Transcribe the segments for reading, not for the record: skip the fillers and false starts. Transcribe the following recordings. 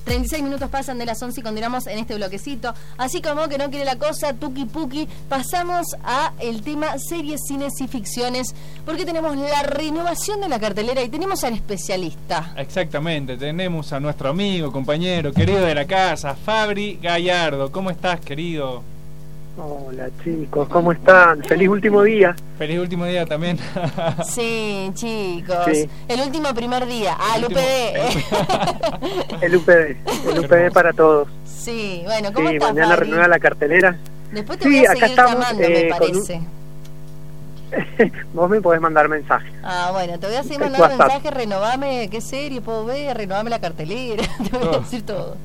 36 minutos pasan de las 11 y continuamos en este bloquecito. Así como que no quiere la cosa, tuki puki, pasamos a el tema series, cines y ficciones, porque tenemos la renovación de la cartelera y tenemos al especialista. Exactamente, tenemos a nuestro amigo, compañero, querido de la casa, Fabri Gallardo. ¿Cómo estás, querido? Hola chicos, ¿cómo están? Feliz último día. Feliz último día también. Sí, chicos. Sí. El último primer día. Ah, el UPD. El UPD para todos. Sí, bueno, ¿cómo Sí, estás, mañana Fabri? renueva la cartelera. Después te Sí, voy a acá seguir estamos, llamando, me parece. Vos me podés mandar mensaje. Ah, bueno, te voy a seguir El mandando WhatsApp. mensajes, renovame qué serie puedo ver, renovame la cartelera, te voy a decir todo.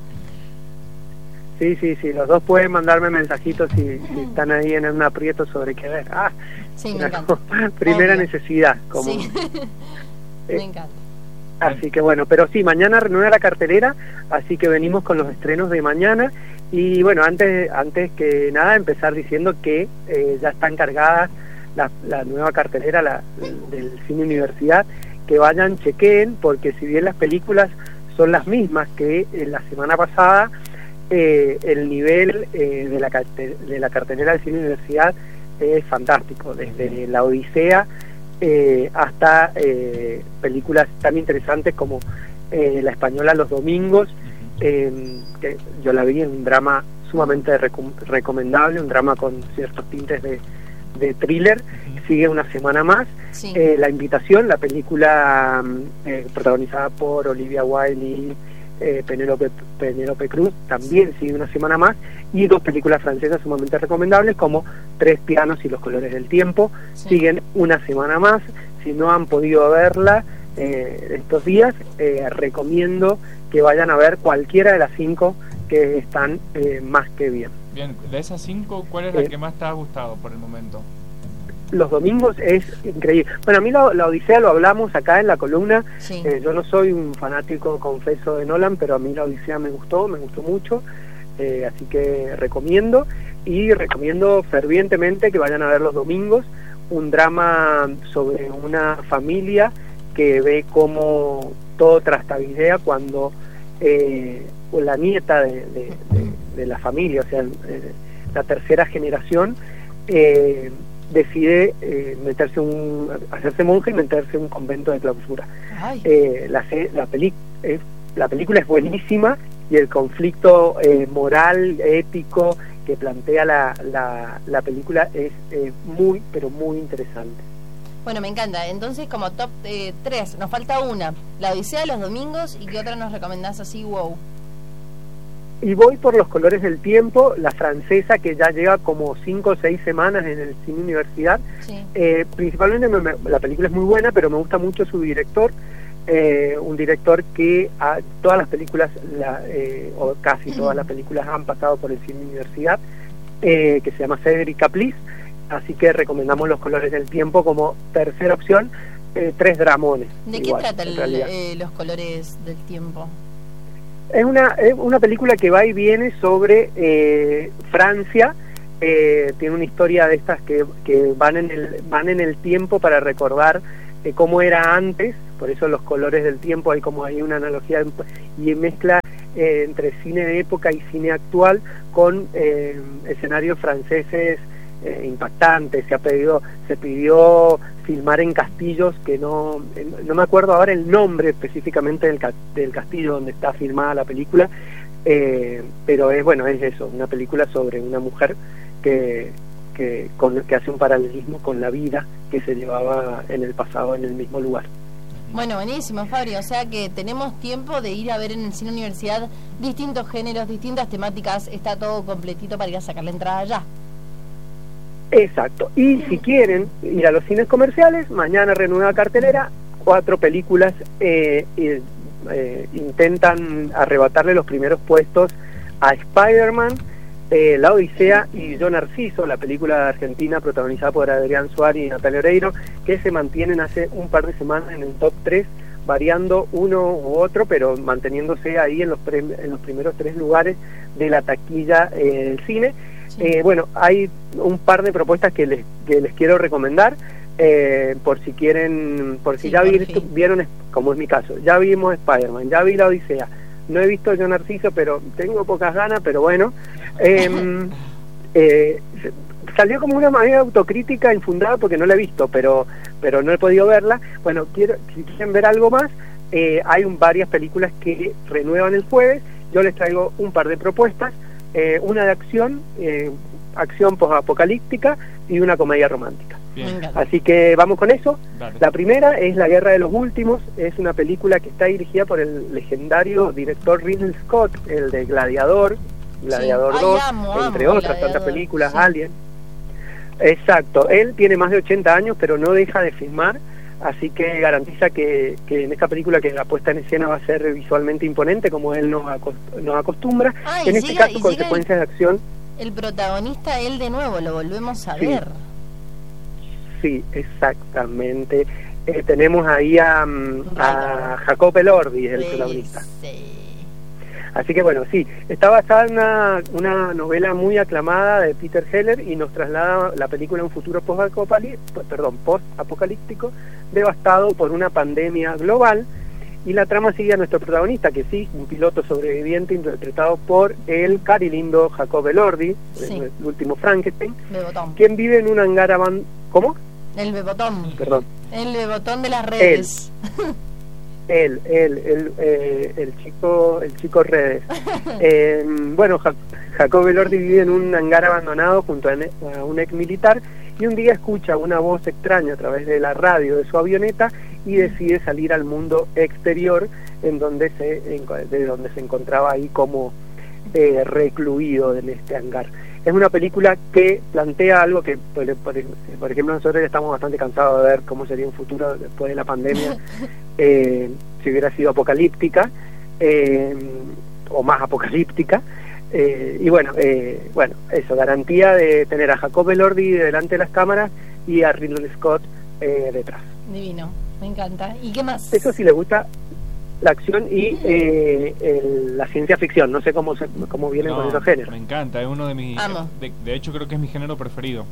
Sí, los dos pueden mandarme mensajitos si están ahí en un aprieto sobre qué ver. Ah, Sí, me encanta. primera Obvio. necesidad. Como, Sí, me encanta. Así que bueno, pero sí, mañana renueva la cartelera, así que venimos con los estrenos de mañana. Y bueno, antes que nada empezar diciendo que ya están cargadas la nueva cartelera del Cine Universidad, que vayan, chequeen, porque si bien las películas son las mismas que la semana pasada, el nivel de la cartelera del Cine Universidad es fantástico, desde La Odisea hasta películas tan interesantes como La Española los domingos, que yo la vi en un drama sumamente recomendable, un drama con ciertos tintes de thriller. Sigue una semana más. Sí. La Invitación, la película protagonizada por Olivia Wilde y Penélope Cruz, también sigue una semana más, y dos películas francesas sumamente recomendables como Tres pianos y Los colores del tiempo, Sí. siguen una semana más. Si no han podido verla estos días, recomiendo que vayan a ver cualquiera de las 5 que están más que bien. Bien, de esas 5, ¿cuál es la que más te ha gustado por el momento? Los domingos es increíble. Bueno, a mí la Odisea lo hablamos acá en la columna. Sí. Yo no soy un fanático, confeso, de Nolan, pero a mí la Odisea me gustó mucho. Así que recomiendo fervientemente que vayan a ver Los domingos, un drama sobre una familia que ve cómo todo trastabillea cuando la nieta de la familia, o sea, la tercera generación, decide hacerse monje y meterse en un convento de clausura. Ay. La película es buenísima, y el conflicto moral, ético que plantea la película es muy, pero muy interesante. Bueno, me encanta. Entonces, como top 3, nos falta una. La Odisea de los domingos, ¿y qué otra nos recomendás así? Wow. Y voy por Los colores del tiempo, la francesa, que ya lleva como 5 o 6 semanas en el Cine Universidad. Sí. Principalmente la película es muy buena, pero me gusta mucho su director, un director que todas las películas, o casi todas las películas han pasado por el Cine Universidad, que se llama Cédric Caplis, así que recomendamos Los colores del tiempo como tercera opción. 3 dramones. ¿De qué trata Los colores del tiempo? Es una película que va y viene sobre Francia. Tiene una historia de estas que van en el tiempo para recordar cómo era antes. Por eso Los colores del tiempo, hay una analogía y mezcla entre cine de época y cine actual con escenarios franceses impactantes. Se pidió filmar en castillos que no me acuerdo ahora el nombre específicamente del castillo donde está filmada la película, pero es eso, una película sobre una mujer que hace un paralelismo con la vida que se llevaba en el pasado en el mismo lugar. Bueno, buenísimo, Fabri. O sea que tenemos tiempo de ir a ver en el Cine Universidad distintos géneros, distintas temáticas. Está todo completito para ir a sacar la entrada ya. Exacto. Y si quieren ir a los cines comerciales, mañana renueva cartelera. 4 películas intentan arrebatarle los primeros puestos a Spider-Man, La Odisea y Yo Narciso, la película argentina protagonizada por Adrián Suárez y Natalia Oreiro, que se mantienen hace un par de semanas en el top 3, variando uno u otro, pero manteniéndose ahí en los primeros 3 lugares de la taquilla del cine. Sí. Bueno, hay un par de propuestas que les quiero recomendar, por si quieren, por si sí, ya vieron, como es mi caso, ya vimos Spider-Man, ya vi La Odisea, No he visto Yo Narciso, pero tengo pocas ganas, pero bueno. Salió como una manera autocrítica infundada porque no la he visto, pero no he podido verla. Bueno, si quieren ver algo más, hay varias películas que renuevan el jueves. Yo les traigo un par de propuestas, una de acción post-apocalíptica y una comedia romántica. Bien. Así que vamos con eso. Dale. La primera es La Guerra de los Últimos, es una película que está dirigida por el legendario director Ridley Scott, el de Gladiador 2, entre otras Gladiador, tantas películas, sí. Alien. Exacto, él tiene más de 80 años, pero no deja de filmar, así que garantiza que en esta película que la puesta en escena va a ser visualmente imponente, como él nos acostumbra. Y En este caso, consecuencias de acción. El protagonista, él de nuevo, lo volvemos a Sí. ver. Sí, exactamente. Tenemos ahí a Jacob Elordi, el protagonista. Sí. Así que bueno, sí, está basada en una novela muy aclamada de Peter Heller y nos traslada la película a un futuro post-apocalíptico devastado por una pandemia global, y la trama sigue a nuestro protagonista, que sí, un piloto sobreviviente interpretado por el cari lindo Jacob Elordi, Sí. el último Frankenstein, Bebotón. quien vive en un hangar abandonado. ¿Cómo? El bebotón. Perdón. El bebotón de las redes. El chico redes. Bueno, Jacob Elordi vive en un hangar abandonado junto a un ex militar, y un día escucha una voz extraña a través de la radio de su avioneta y decide salir al mundo exterior, de donde se encontraba ahí como recluido en este hangar. Es una película que plantea algo que, por ejemplo, nosotros ya estamos bastante cansados de ver cómo sería un futuro después de la pandemia, si hubiera sido apocalíptica, o más apocalíptica. Y bueno, eso, garantía de tener a Jacob Elordi delante de las cámaras y a Ridley Scott detrás. Divino, me encanta. ¿Y qué más? Eso sí le gusta la acción y la ciencia ficción. No sé cómo vienen con esos géneros. Me encanta, es uno de mis... Amo. De hecho, creo que es mi género preferido.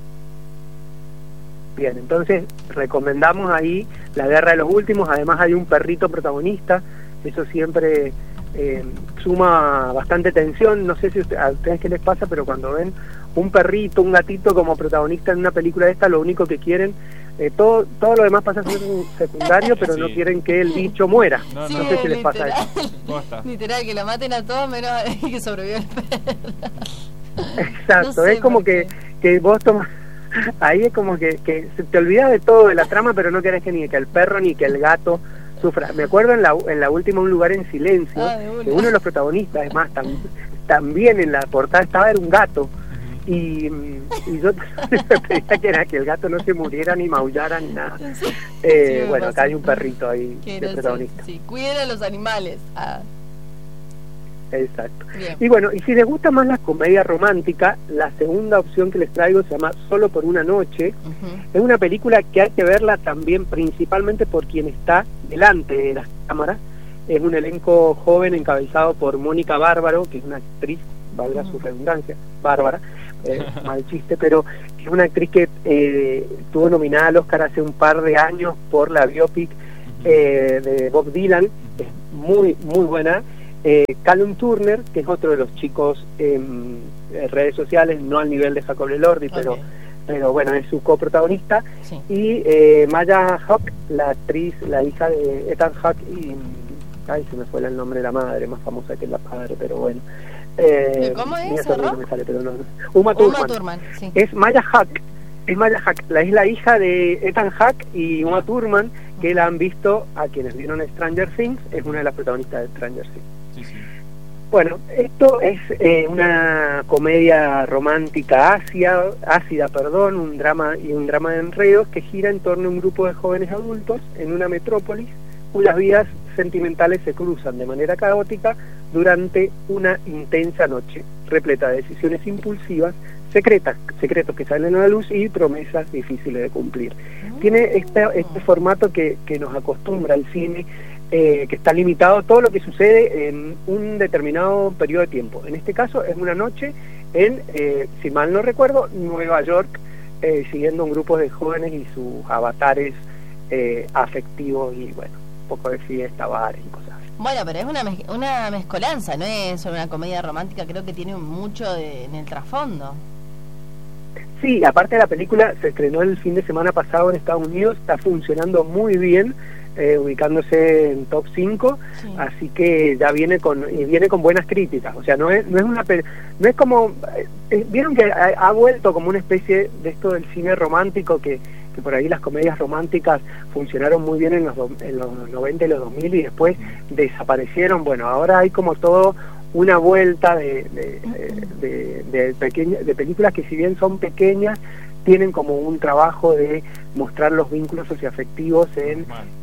Bien, entonces recomendamos ahí La Guerra de los Últimos. Además hay un perrito protagonista, eso siempre suma bastante tensión. No sé si a ustedes qué les pasa, pero cuando ven un perrito, un gatito como protagonista en una película de esta, lo único que quieren, todo lo demás pasa a ser un secundario, pero Sí. no quieren que el bicho muera. No, Sí, No sé si les pasa literal. eso. Posta. Literal, que lo maten a todos menos que sobreviva el perro. Exacto, No sé es como por que qué. vos tomas... Ahí es como que se te olvidas de todo de la trama, pero no querés que ni que el perro ni que el gato sufra. Me acuerdo en la última Un Lugar en Silencio, De una. que uno de los protagonistas, además, también en la portada era un gato, y yo pedía que era que el gato no se muriera ni maullara ni nada. Sí, me Bueno, pasa. acá hay un perrito ahí Qué de gracioso. protagonista. Sí, cuiden a los animales. Exacto. Bien. Y bueno, y si les gusta más la comedia romántica, la segunda opción que les traigo se llama Solo por una noche. Ujú. Es una película que hay que verla también principalmente por quien está delante de las cámaras. Es un elenco joven encabezado por Mónica Bárbaro, que es una actriz, valga su redundancia, bárbara, mal chiste, pero es una actriz que estuvo nominada al Oscar hace un par de años por la biopic de Bob Dylan. Es muy, muy buena. Callum Turner, que es otro de los chicos en redes sociales, no al nivel de Jacob Elordi, Ok. pero bueno, es su coprotagonista. Sí. Y Maya Hawke, la actriz, la hija de Ethan Hawke, y ay, se me fue el nombre de la madre, más famosa que la padre, pero bueno. ¿Cómo es, mira, Ro? no me sale, pero no. Uma Thurman. Sí. Es Maya Hawke, es la hija de Ethan Hawke y Uma Thurman, que la han visto a quienes vieron Stranger Things, es una de las protagonistas de Stranger Things. Sí, sí. Bueno, esto es una comedia romántica ácida, un drama de enredos que gira en torno a un grupo de jóvenes adultos en una metrópolis cuyas vidas sentimentales se cruzan de manera caótica durante una intensa noche, repleta de decisiones impulsivas, secretos que salen a la luz y promesas difíciles de cumplir. Tiene este formato que nos acostumbra al cine, que está limitado a todo lo que sucede en un determinado periodo de tiempo. En este caso es una noche en, si mal no recuerdo, Nueva York, siguiendo un grupo de jóvenes y sus avatares afectivos y bueno, un poco de fiesta, bares y cosas así. Bueno, pero es una mezcolanza, no es sobre una comedia romántica, creo que tiene mucho en el trasfondo. Sí, aparte la película se estrenó el fin de semana pasado en Estados Unidos, está funcionando muy bien, ubicándose en top 5, sí. Así que ya viene con buenas críticas. O sea, no es como vieron que ha vuelto como una especie de esto del cine romántico que por ahí las comedias románticas funcionaron muy bien en los 90 y los 2000 y después desaparecieron. Bueno, ahora hay como todo una vuelta de películas que, si bien son pequeñas, tienen como un trabajo de mostrar los vínculos socioafectivos en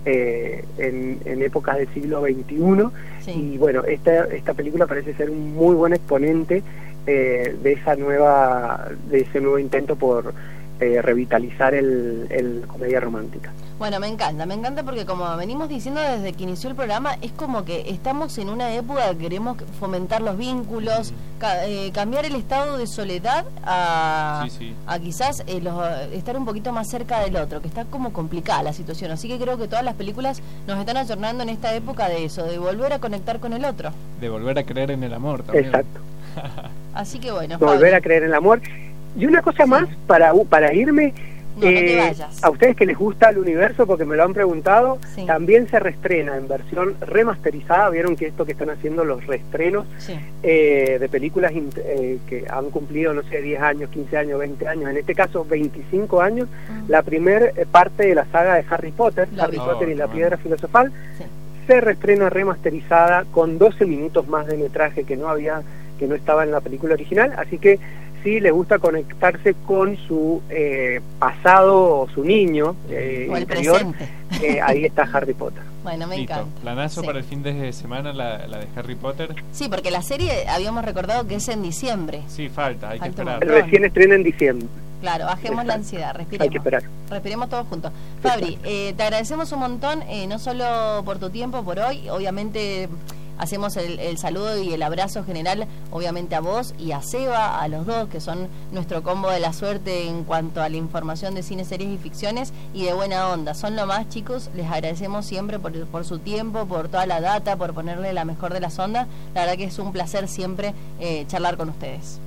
épocas del siglo XXI. Sí. Y bueno, esta película parece ser un muy buen exponente de ese nuevo intento por revitalizar el comedia romántica. Bueno, me encanta porque, como venimos diciendo desde que inició el programa, es como que estamos en una época que queremos fomentar los vínculos, cambiar el estado de soledad a quizás estar un poquito más cerca del otro, que está como complicada la situación. Así que creo que todas las películas nos están ayornando en esta época de eso, de volver a conectar con el otro. De volver a creer en el amor también. Exacto. Así que bueno, volver a creer en el amor. Y una cosa más para irme. No te vayas. A ustedes que les gusta el universo, porque me lo han preguntado, también se reestrena en versión remasterizada. Vieron que esto que están haciendo los reestrenos de películas que han cumplido, no sé, 10 años, 15 años, 20 años, en este caso 25 años, la primer parte de la saga de Harry Potter y la Piedra Filosofal, se reestrena remasterizada con 12 minutos más de metraje que no estaba en la película original. Así que si les gusta conectarse con su pasado o su niño o interior, el presente, ahí está Harry Potter. Bueno, me encanta. Planazo para el fin de semana la de Harry Potter. Sí, porque la serie habíamos recordado que es en diciembre. Sí, falta, hay que esperar. Recién estrena en diciembre. Claro, bajemos la ansiedad, respiremos. Hay que esperar. Respiremos todos juntos. Fabri, te agradecemos un montón, no solo por tu tiempo, por hoy, obviamente hacemos el saludo y el abrazo general, obviamente a vos y a Seba, a los dos, que son nuestro combo de la suerte en cuanto a la información de cine, series y ficciones, y de buena onda. Son lo más, chicos, les agradecemos siempre por su tiempo, por toda la data, por ponerle la mejor de las ondas. La verdad que es un placer siempre charlar con ustedes.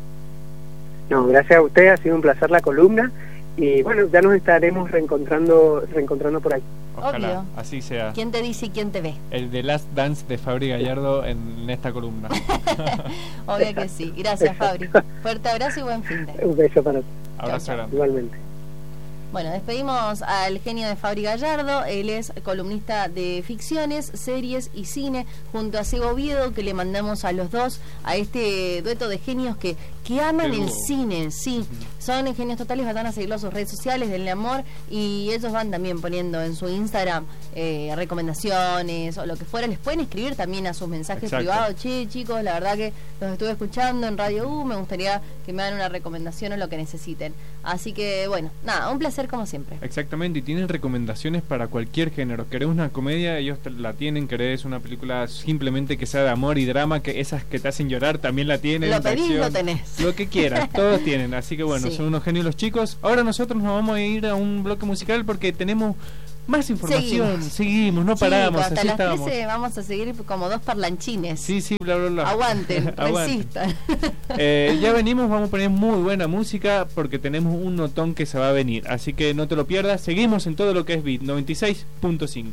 No, gracias a usted, ha sido un placer la columna, y bueno, ya nos estaremos reencontrando por ahí. Ojalá, obvio. Así sea. ¿Quién te dice y quién te ve? El The Last Dance de Fabri Gallardo en esta columna. Obvio que sí. Gracias, Fabri. Fuerte abrazo y buen fin de. Un beso para ti. Abrazo grande. Igualmente. Bueno, despedimos al genio de Fabri Gallardo. Él es columnista de ficciones, series y cine, junto a Seba Oviedo, que le mandamos a los dos, a este dueto de genios que aman el cine, sí. Son genios totales, van a seguirlo en sus redes sociales, denle amor, y ellos van también poniendo en su Instagram recomendaciones o lo que fuera. Les pueden escribir también a sus mensajes privados: che, chicos, la verdad que los estuve escuchando en Radio U, me gustaría que me hagan una recomendación o lo que necesiten. Así que, bueno, nada, un placer como siempre. Exactamente, y tienen recomendaciones para cualquier género. ¿Querés una comedia? Ellos la tienen. ¿Querés una película simplemente que sea de amor y drama? Que esas que te hacen llorar también la tienen. Lo pedís, lo tenés. Lo que quieras, todos tienen. Así que bueno, son unos genios los chicos. Ahora nosotros nos vamos a ir a un bloque musical porque tenemos más información. Seguimos, no paramos. Hasta así las estábamos. 13 vamos a seguir como dos parlanchines. Sí, bla, bla, bla. Aguanten, resistan. Ya venimos, vamos a poner muy buena música porque tenemos un notón que se va a venir. Así que no te lo pierdas. Seguimos en todo lo que es Beat 96.5.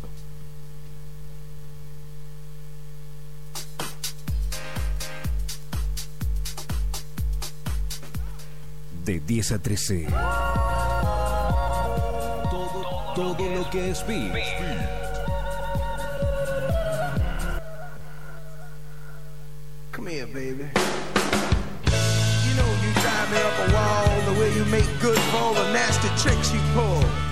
De 10 a 13. Todo lo que es Beat. Come here, baby. You know you drive me up a wall the way you make good for all the nasty tricks you pull.